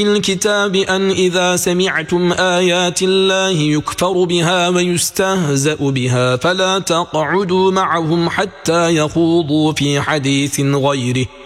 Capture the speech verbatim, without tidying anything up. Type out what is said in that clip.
الكتاب أن إذا سمعتم آيات الله يكفر بها ويستهزأ بها فلا تقعدوا معهم حتى يخوضوا في حديث غيره